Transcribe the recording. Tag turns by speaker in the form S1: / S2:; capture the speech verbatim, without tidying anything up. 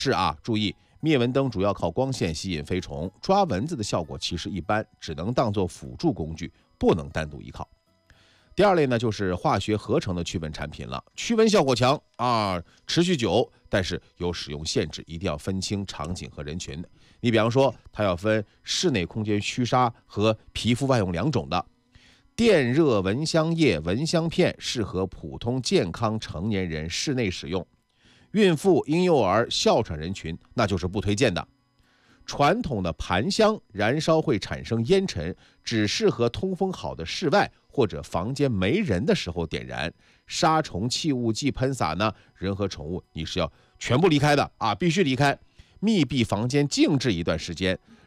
S1: 是啊，注意，灭蚊灯主要靠光线吸引飞虫，抓蚊子的效果其实一般，只能当做辅助工具，不能单独依靠。第二类呢，就是化学合成的驱蚊产品了，驱蚊效果强啊，持续久，但是有使用限制，一定要分清场景和人群。你比方说，它要分室内空间驱杀和皮肤外用两种的。电热蚊香液、蚊香片适合普通健康成年人室内使用，孕妇、婴幼儿、哮喘人群那就是不推荐的。传统的盘香燃烧会产生烟尘，只适合通风好的室外或者房间没人的时候点燃。杀虫气雾剂喷洒呢，人和宠物你是要全部离开的啊，必须离开，密闭房间静置一段时间，